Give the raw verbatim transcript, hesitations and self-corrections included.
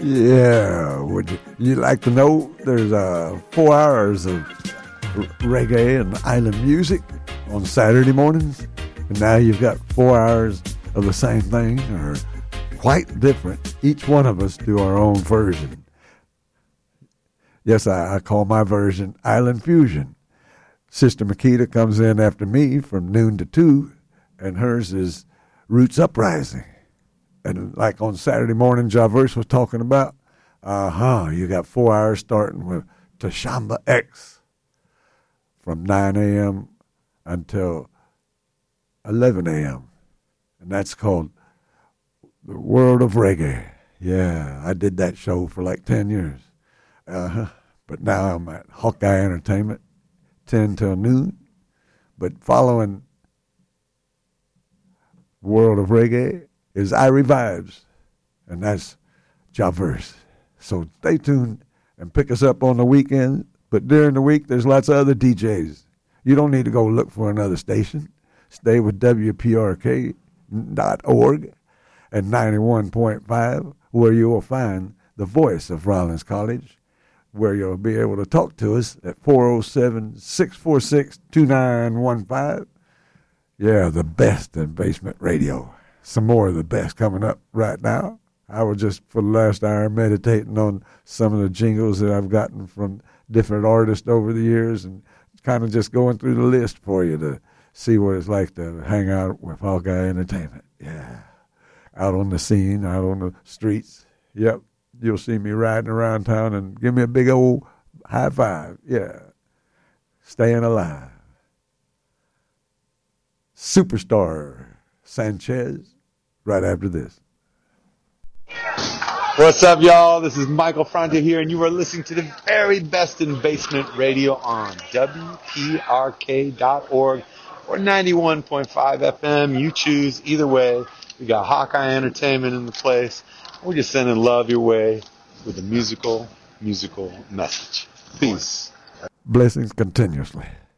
Yeah, would you, you like to know there's uh, four hours of r- reggae and island music on Saturday mornings, and now you've got four hours of the same thing, or quite different. Each one of us do our own version. Yes, I, I call my version Island Fusion. Sister Makita comes in after me from noon to two, and hers is Roots Uprising. And like on Saturday morning, Javerse was talking about, uh-huh, you got four hours starting with Tashamba X from nine a.m. until eleven a.m. And that's called The World of Reggae. Yeah, I did that show for like ten years. Uh-huh. But now I'm at Hawkeye Entertainment, ten till noon. But following World of Reggae is Irie Vibes, and that's Javerse. So stay tuned and pick us up on the weekend. But during the week, there's lots of other D Js. You don't need to go look for another station. Stay with W P R K dot org and ninety-one point five, where you will find the voice of Rollins College, where you'll be able to talk to us at four oh seven, six four six, two nine one five. Yeah, the best in basement radio. Some more of the best coming up right now. I was just, for the last hour, meditating on some of the jingles that I've gotten from different artists over the years, and kind of just going through the list for you to see what it's like to hang out with Hawkeye Entertainment. Yeah. Out on the scene, out on the streets. Yep. You'll see me riding around town and give me a big old high five. Yeah. Staying alive. Superstar Sanchez, right after this. What's up, y'all? This is Michael Frontier here, and you are listening to the very best in basement radio on W P R K dot org or ninety-one point five F M. You choose. Either way, we got Hawkeye Entertainment in the place. We're just sending love your way with a musical, musical message. Peace. Blessings continuously.